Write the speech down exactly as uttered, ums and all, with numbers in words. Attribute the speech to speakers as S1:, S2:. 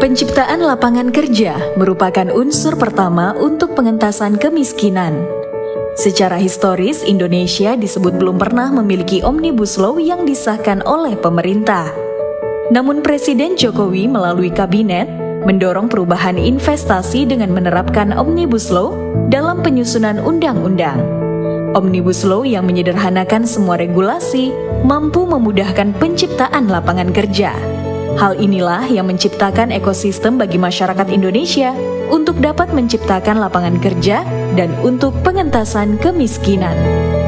S1: Penciptaan lapangan kerja merupakan unsur pertama untuk pengentasan kemiskinan. Secara historis, Indonesia disebut belum pernah memiliki Omnibus Law yang disahkan oleh pemerintah. Namun Presiden Jokowi melalui kabinet mendorong perubahan investasi dengan menerapkan Omnibus Law dalam penyusunan undang-undang. Omnibus Law yang menyederhanakan semua regulasi mampu memudahkan penciptaan lapangan kerja. Hal inilah yang menciptakan ekosistem bagi masyarakat Indonesia untuk dapat menciptakan lapangan kerja dan untuk pengentasan kemiskinan.